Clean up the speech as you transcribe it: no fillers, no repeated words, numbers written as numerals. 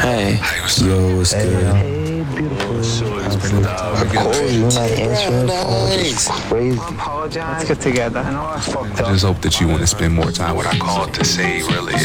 Hey. Yo, what's good? Hey, beautiful. Of course, you're not answering phones. It's crazy. Let's get together. I know I fucked I up. just hope that you want to spend more time. What I called to say really